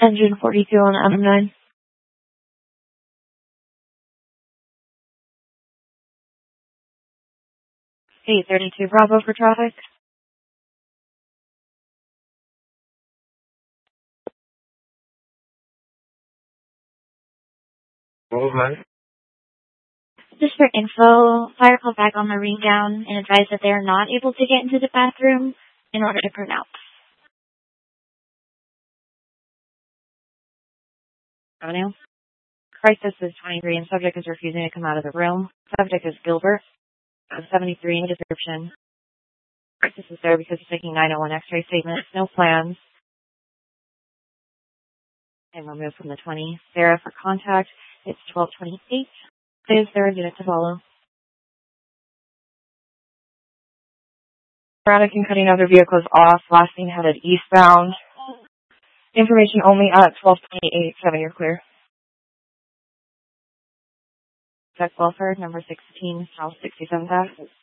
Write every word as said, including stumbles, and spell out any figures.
Engine forty-two on Adam nine. eight thirty-two Bravo for traffic. Movement. Just for info, fire called back on Marine Gown and advised that they are not able to get into the bathroom in order to burn out. Avenue. Crisis is twenty-three and subject is refusing to come out of the room. Subject is Gilbert. seventy-three in the description. Crisis is there because he's taking nine oh one x-ray statements. No plans. And removed from the twenty. Sarah for contact. It's twelve twenty-eight. Is there a unit to follow? Erratic and cutting other vehicles off. Last seen headed eastbound. Information only at twelve twenty-eight. seven, you're clear. Jack Welford, number sixteen, South sixty-seventh Avenue.